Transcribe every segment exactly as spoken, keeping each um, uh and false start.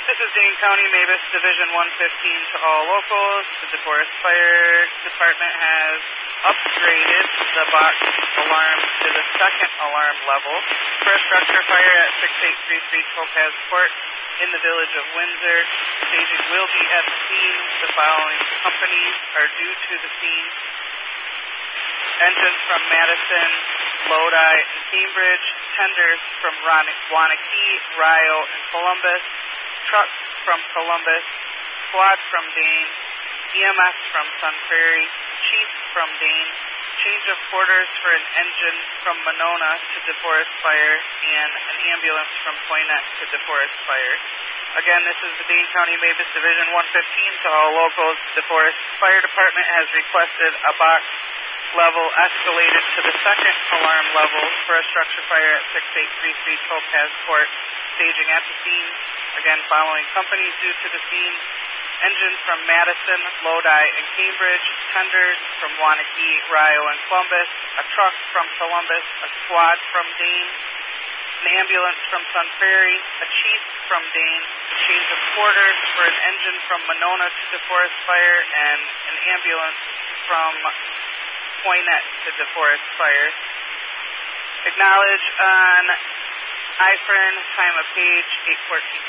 This is Dane County, Mavis Division one fifteen to all locals. The DeForest Fire Department has upgraded the box alarm to the second alarm level for a structure fire at six eight three three Topaz Court in the village of Windsor. Staging will be at the scene. The following companies are due to the scene: engines from Madison, Lodi, and Cambridge, tenders from Waunakee, Rio, and Columbus, trucks from Columbus, squad from Dane, E M S from Sun Prairie, chief from Dane, change of quarters for an engine from Monona to DeForest Fire, and an ambulance from Poinet to DeForest Fire. Again, this is the Dane County Mavis Division one fifteen to all locals. The DeForest Fire Department has requested a box level escalated to the second alarm level for a structure fire at six eight three three Topaz Court. Staging at the scene. Again, following companies due to the scene: engines from Madison, Lodi, and Cambridge, tenders from Waunakee, Rio, and Columbus, a truck from Columbus, a squad from Dane, an ambulance from Sun Prairie, a chief from Dane, change of quarters for an engine from Monona to DeForest Fire, and an ambulance from Poinet to DeForest Fire. Acknowledge on I F E R N, time of page eight fourteen.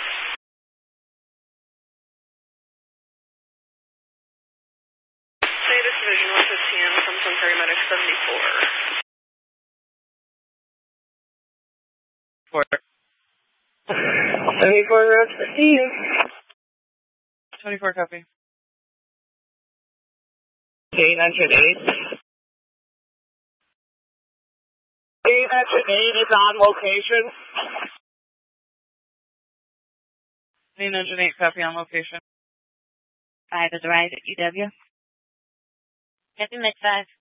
Mavis Division one fifteen from Sun Prairie Medic seventy-four. Four. seventy-four route fifteen. twenty-four copy. Dane engine eight. Dane engine eight is on location. Dane engine eight copy on location. Five is arrived at U W. Captain Mid five.